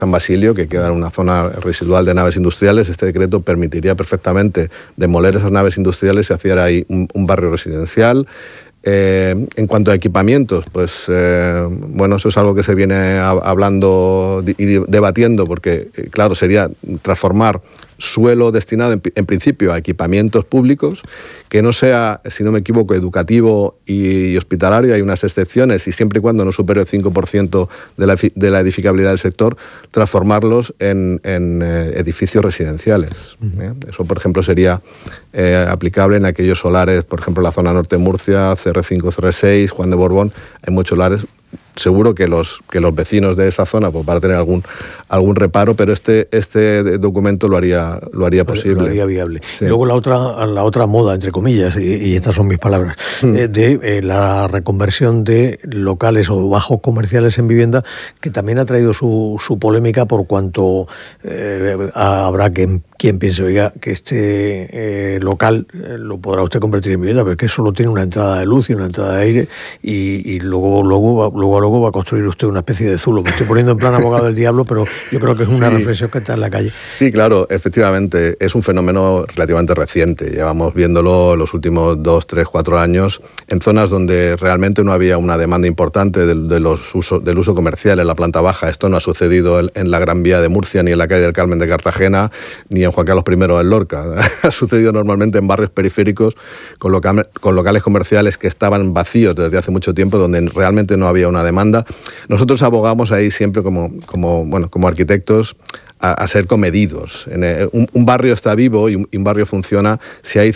San Basilio, que queda en una zona residual de naves industriales. Este decreto permitiría perfectamente demoler esas naves industriales y hacer ahí un barrio residencial. En cuanto a equipamientos, pues bueno, eso es algo que se viene hablando y debatiendo, porque claro, sería transformar suelo destinado en principio a equipamientos públicos, que no sea, si no me equivoco, educativo y hospitalario. Hay unas excepciones, y siempre y cuando no supere el 5% de la edificabilidad del sector, transformarlos en edificios residenciales. Eso, por ejemplo, sería aplicable en aquellos solares, por ejemplo, la zona norte de Murcia, CR5, CR6, Juan de Borbón. Hay muchos solares. Seguro que los vecinos de esa zona pues van a tener algún reparo, pero este documento lo haría posible. Lo haría viable. Sí. Y luego la otra moda, entre comillas, y estas son mis palabras, de la reconversión de locales o bajos comerciales en vivienda, que también ha traído su polémica, por cuanto habrá quien piense, oiga, que este local lo podrá usted convertir en vivienda, pero es que solo tiene una entrada de luz y una entrada de aire, y luego va a construir usted una especie de zulo. Me estoy poniendo en plan abogado del diablo, pero yo creo que es una reflexión que está en la calle. Sí, claro, efectivamente, es un fenómeno relativamente reciente. Llevamos viéndolo los últimos 2, 3, 4 años en zonas donde realmente no había una demanda importante del uso comercial en la planta baja. Esto no ha sucedido en la Gran Vía de Murcia, ni en la calle del Carmen de Cartagena, ni en Juan Carlos I en Lorca. Ha sucedido normalmente en barrios periféricos con locales comerciales que estaban vacíos desde hace mucho tiempo, donde realmente no había una demanda. Nosotros abogamos ahí siempre como arquitectos a ser comedidos. Un barrio está vivo y un barrio funciona si hay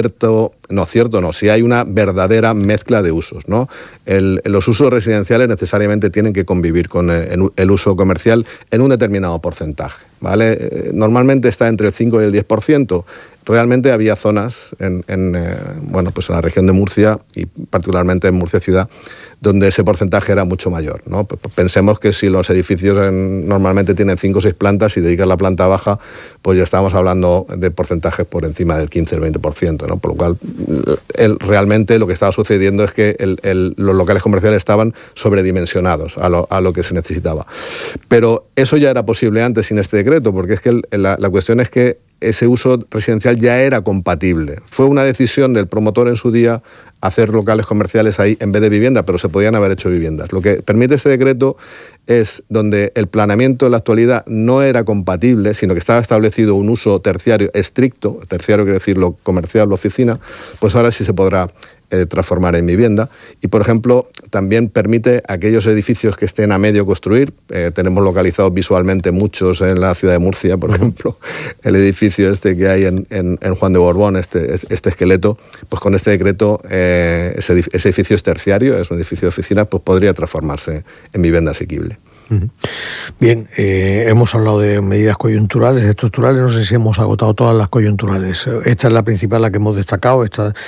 si hay una verdadera mezcla de usos, ¿no? Los usos residenciales necesariamente tienen que convivir con el uso comercial en un determinado porcentaje, ¿vale? Normalmente está entre el 5 y el 10%. Realmente había zonas en la región de Murcia, y particularmente en Murcia ciudad, donde ese porcentaje era mucho mayor, ¿no? Pensemos que si los edificios normalmente tienen 5 o 6 plantas y dedican la planta baja, pues ya estamos hablando de porcentajes por encima del 15 o el 20%, ¿no? Por lo cual, realmente lo que estaba sucediendo es que los locales comerciales estaban sobredimensionados a lo que se necesitaba. Pero eso ya era posible antes sin este decreto, porque es que la cuestión es que ese uso residencial ya era compatible. Fue una decisión del promotor en su día hacer locales comerciales ahí en vez de vivienda, pero se podían haber hecho viviendas. Lo que permite este decreto es donde el planeamiento en la actualidad no era compatible, sino que estaba establecido un uso terciario estricto. Terciario quiere decir lo comercial, la oficina, pues ahora sí se podrá transformar en vivienda. Y, por ejemplo, también permite aquellos edificios que estén a medio construir. Tenemos localizados visualmente muchos en la ciudad de Murcia, por ejemplo, el edificio este que hay en Juan de Borbón, este esqueleto, pues con este decreto ese edificio es terciario, es un edificio de oficinas, pues podría transformarse en vivienda asequible. Bien, hemos hablado de medidas coyunturales, estructurales. No sé si hemos agotado todas las coyunturales. Esta es la principal, la que hemos destacado.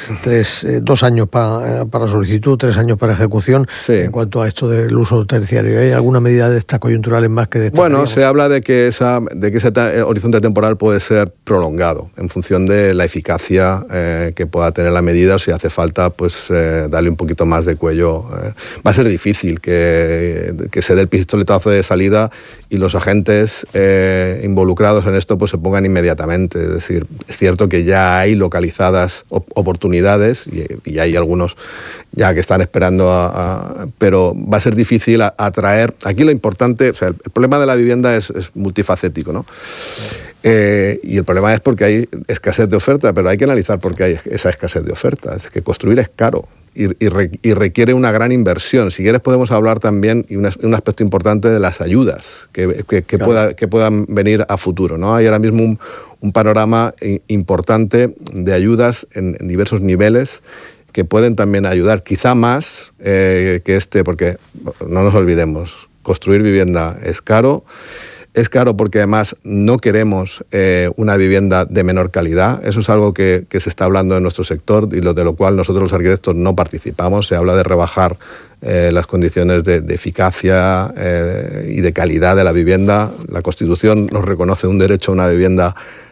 2 años para solicitud, 3 años para ejecución. Sí. En cuanto a esto del uso terciario, ¿hay alguna medida de estas coyunturales más que destacar? Bueno, se habla de que ese horizonte temporal puede ser prolongado en función de la eficacia que pueda tener la medida, o si hace falta pues darle un poquito más de cuello. Va a ser difícil que se dé el pistoletazo de salida y los agentes involucrados en esto pues se pongan inmediatamente. Es decir, es cierto que ya hay localizadas oportunidades y hay algunos ya que están esperando pero va a ser difícil atraer. Aquí lo importante, o sea, el problema de la vivienda es multifacético, ¿no? Y el problema es porque hay escasez de oferta, pero hay que analizar por qué hay esa escasez de oferta. Es que construir es caro y requiere una gran inversión. Si quieres podemos hablar también, y un aspecto importante, de las ayudas que puedan venir a futuro, ¿no? Hay ahora mismo un panorama importante de ayudas en diversos niveles que pueden también ayudar, quizá más que porque no nos olvidemos, construir vivienda es caro. Es caro porque además no queremos una vivienda de menor calidad. Eso es algo que se está hablando en nuestro sector y de lo cual nosotros los arquitectos no participamos. Se habla de rebajar las condiciones de eficacia y de calidad de la vivienda. La Constitución nos reconoce un derecho a una vivienda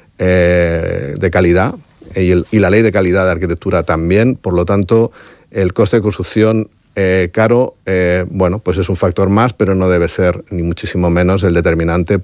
de calidad y la Ley de Calidad de Arquitectura también. Por lo tanto, el coste de construcción caro, bueno, pues es un factor más, pero no debe ser ni muchísimo menos el determinante